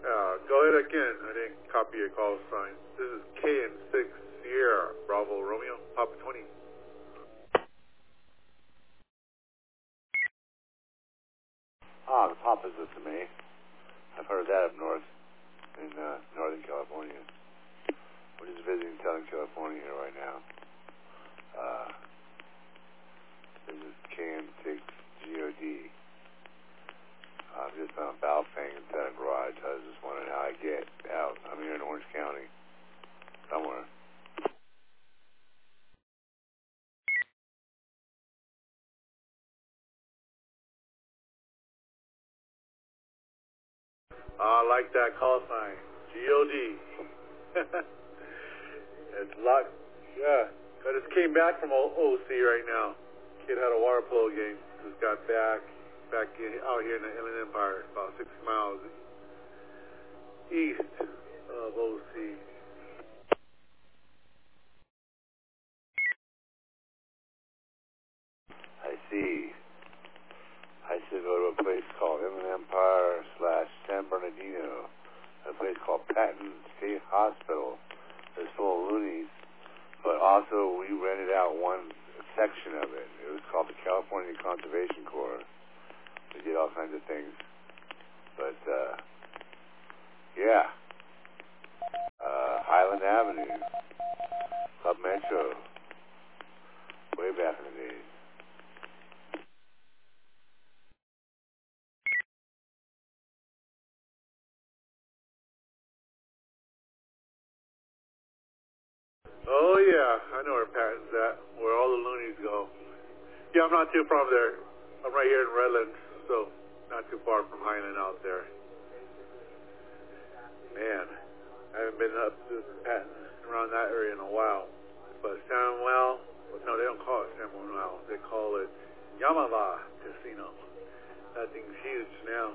Go ahead again. I didn't copy your call sign. This is KN6 Sierra, Bravo Romeo, Papa 20. The Papa's listening to me. I've heard that up north in Northern California. We're just visiting Southern California here right now. This is KN6 GOD. I'm just on Baofeng inside a garage. I was just wondering how I get out. I'm here in Orange County, somewhere. I like that call sign. GOD. It's locked. Yeah. I just came back from OC right now. Kid had a water polo game. Just got back out here in the Inland Empire, about 6 miles east of OC. I see. I should go to a place called Inland Empire / San Bernardino. A place called Patton State Hospital. It's full of loonies. But also, we rented out one section of it. It was called the California Conservation Corps. We did all kinds of things. But, yeah. Highland Avenue. Club Metro. Way back in the days. Oh, yeah. I know where Patton's at, where all the loonies go. Yeah, I'm not too far from there. I'm right here in Redlands, so not too far from Highland out there. Man, I haven't been up to Patton around that area in a while. But Samuel, no, they don't call it Samuel. They call it Yamava Casino. That thing's huge now.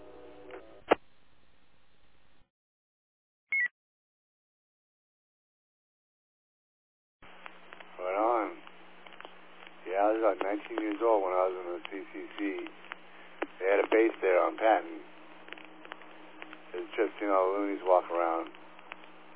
Right on. Yeah, I was like 19 years old when I was in the CCC. They had a base there on Patton. It was just, loonies walk around.